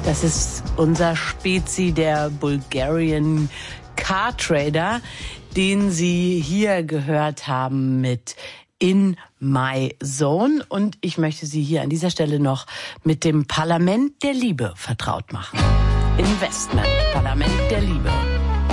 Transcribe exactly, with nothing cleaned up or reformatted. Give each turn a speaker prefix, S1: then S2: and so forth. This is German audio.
S1: Das ist unser Spezi, der Bulgarian Car Trader, den Sie hier gehört haben mit In My Zone. Und ich möchte Sie hier an dieser Stelle noch mit dem Parlament der Liebe vertraut machen. Investment, Parlament der Liebe.